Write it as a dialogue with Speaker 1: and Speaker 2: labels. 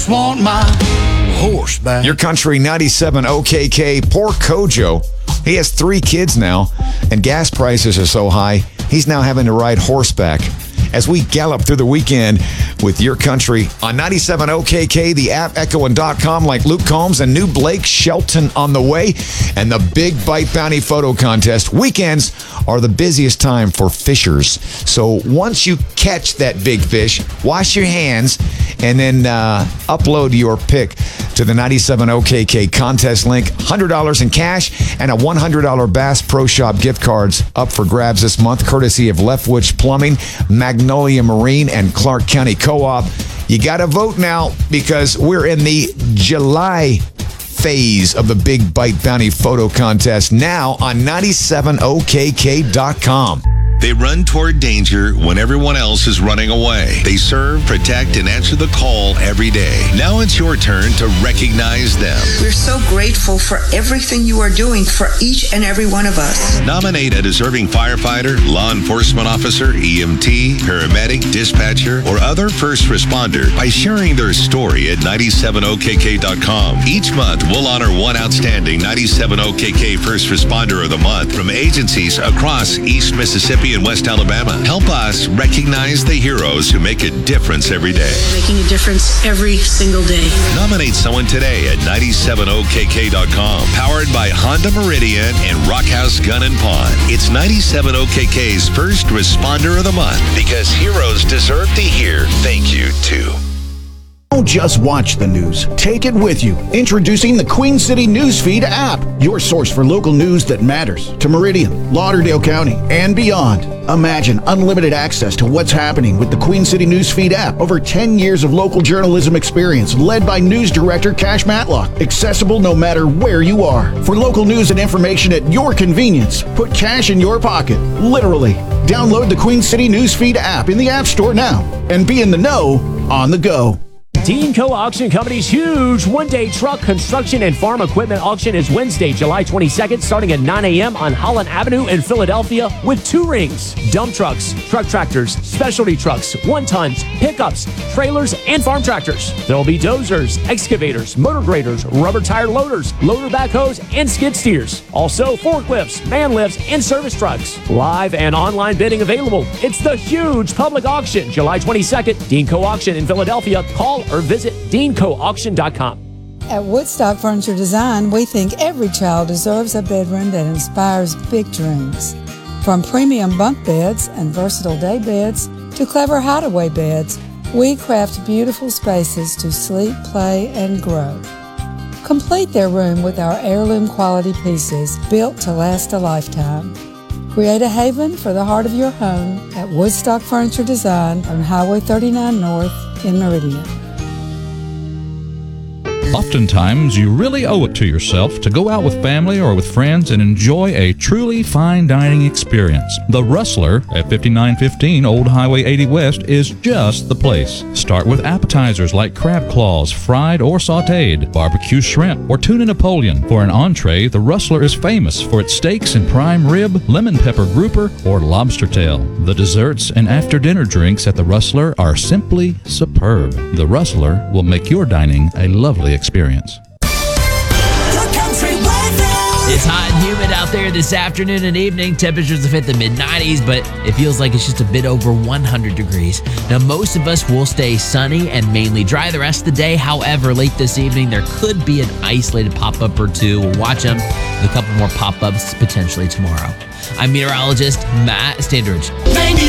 Speaker 1: Want my horse back.
Speaker 2: Your Country 97 OKK, poor Kojo. He has 3 kids now, and gas prices are so high, he's now having to ride horseback. As we gallop through the weekend with Your Country on 97 OKK, the app, Echo, and .com, like Luke Combs and new Blake Shelton on the way, and the Big Bite Bounty Photo Contest. Weekends are the busiest time for fishers. So once you catch that big fish, wash your hands and then upload your pic to the 97 OKK contest link. $100 in cash and a $100 Bass Pro Shop gift cards up for grabs this month, courtesy of Leftwich Plumbing, Magnolia Marine, and Clark County Co-op. You got to vote now because we're in the July phase of the Big Bite Bounty Photo Contest now on 97okk.com.
Speaker 3: They run toward danger when everyone else is running away. They serve, protect, and answer the call every day. Now it's your turn to recognize them.
Speaker 4: We're so grateful for everything you are doing for each and every one of us.
Speaker 3: Nominate a deserving firefighter, law enforcement officer, EMT, paramedic, dispatcher, or other first responder by sharing their story at 97okk.com. Each month, we'll honor one outstanding 97OKK First Responder of the Month from agencies across East Mississippi and West Alabama. Help us recognize the heroes who make a difference every day.
Speaker 5: Making a difference every single day.
Speaker 3: Nominate someone today at 97okk.com. Powered by Honda Meridian and Rockhouse Gun and Pawn. It's 97OKK's First Responder of the Month because heroes deserve to hear thank you too.
Speaker 6: Don't just watch the news. Take it with you. Introducing the Queen City Newsfeed app, your source for local news that matters to Meridian, Lauderdale County, and beyond. Imagine unlimited access to what's happening with the Queen City Newsfeed app. Over 10 years of local journalism experience led by news director Cash Matlock. Accessible no matter where you are. For local news and information at your convenience, put cash in your pocket, literally. Download the Queen City Newsfeed app in the App Store now and be in the know on the go.
Speaker 7: Dean Co. Auction Company's huge one-day truck, construction, and farm equipment auction is Wednesday, July 22nd, starting at 9 a.m. on Holland Avenue in Philadelphia with 2 rings. Dump trucks, truck tractors, specialty trucks, 1-tons, pickups, trailers, and farm tractors. There will be dozers, excavators, motor graders, rubber tire loaders, loader backhoes, and skid steers. Also, forklifts, man lifts, and service trucks. Live and online bidding available. It's the huge public auction, July 22nd, Dean Co. Auction in Philadelphia. Call or visit DeanCoAuction.com.
Speaker 8: At Woodstock Furniture Design, we think every child deserves a bedroom that inspires big dreams. From premium bunk beds and versatile day beds to clever hideaway beds, we craft beautiful spaces to sleep, play, and grow. Complete their room with our heirloom quality pieces built to last a lifetime. Create a haven for the heart of your home at Woodstock Furniture Design on Highway 39 North in Meridian.
Speaker 9: Oftentimes, you really owe it to yourself to go out with family or with friends and enjoy a truly fine dining experience. The Rustler at 5915 Old Highway 80 West is just the place. Start with appetizers like crab claws, fried or sautéed, barbecue shrimp, or tuna Napoleon. For an entree, the Rustler is famous for its steaks and prime rib, lemon pepper grouper, or lobster tail. The desserts and after-dinner drinks at the Rustler are simply superb. The Rustler will make your dining a lovely experience.
Speaker 10: It's hot and humid out there this afternoon and evening. Temperatures have hit the mid-90s, but it feels like it's just a bit over 100 degrees. Now, most of us will stay sunny and mainly dry the rest of the day. However, late this evening, there could be an isolated pop-up or two. We'll watch them with a couple more pop-ups potentially tomorrow. I'm meteorologist Matt Standridge. 97